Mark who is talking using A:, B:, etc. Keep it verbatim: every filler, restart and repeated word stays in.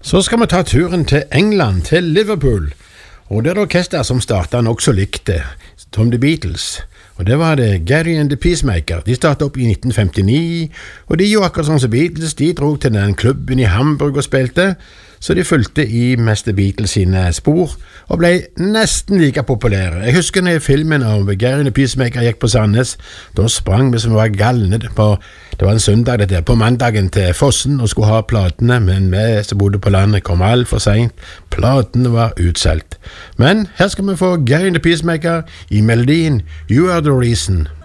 A: Så skal vi ta turen til England, til Liverpool. Og det er et orkester som startet nok så likte, som The Beatles. Og det var det Gary and the Peacemaker. De startet opp i nitten femtini, og de gjorde akkurat sånn som Beatles. De dro til den klubben i Hamburg og spilte, så de fulgte i mest Beatles sine spor, og ble nesten like populære. Jeg husker når filmen om Gary and the Peacemaker gikk på Sandnes, da sprang vi som var galne på, det var en søndag det der, på mandagen til Fossen, og skulle ha platene, men vi som bodde på landet kom alt for sent. Platene var utsolgt. Men her skal vi få Gary and the Peacemaker i melodien You Are the Reason.